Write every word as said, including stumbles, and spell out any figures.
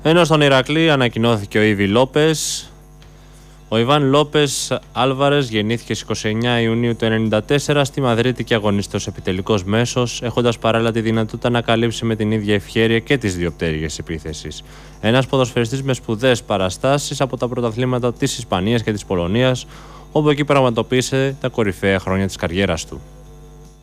Ενώ στον Ηρακλή ανακοινώθηκε ο Ήβι Λόπες. Ο Ιβάν Λόπες Άλβαρες γεννήθηκε στις είκοσι εννέα Ιουνίου του χίλια εννιακόσια ενενήντα τέσσερα στη Μαδρίτη και αγωνίζεται ως επιτελικός μέσος, έχοντας παράλληλα τη δυνατότητα να καλύψει με την ίδια ευχέρεια και τις δύο πτέρυγες επίθεσης. Ένας ποδοσφαιριστής με σπουδαίες παραστάσεις από τα πρωταθλήματα της Ισπανίας και της Πολωνίας, όπου εκεί πραγματοποίησε τα κορυφαία χρόνια της καριέρας του.